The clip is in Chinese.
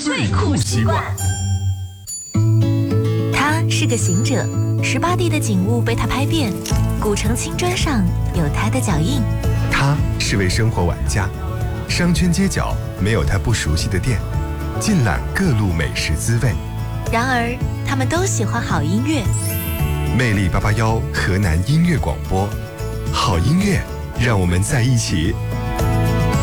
最酷习惯。 他是个行者，18地的景物被他拍遍，古城青砖上有他的脚印。 他是位生活玩家，商圈街角没有他不熟悉的店，尽览各路美食滋味。 然而，他们都喜欢好音乐。 魅力881河南音乐广播，好音乐，让我们在一起。